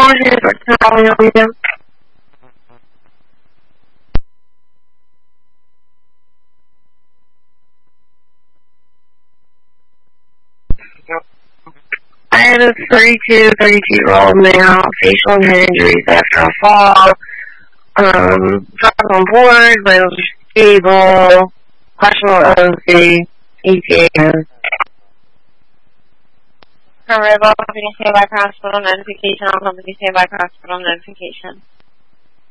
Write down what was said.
apologies for calling you. I had a 32-year-old male, facial and head injuries after a fall. Dropped on board, but it was stable. Questionable OC, ETA. Alright, well, company standby for hospital notification. All company standby for hospital notification.